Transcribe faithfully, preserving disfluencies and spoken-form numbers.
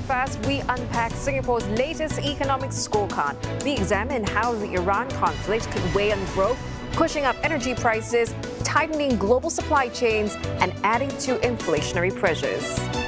Breakfast, we unpack Singapore's latest economic scorecard. We examine how the Iran conflict could weigh on growth, pushing up energy prices, tightening global supply chains, and adding to inflationary pressures.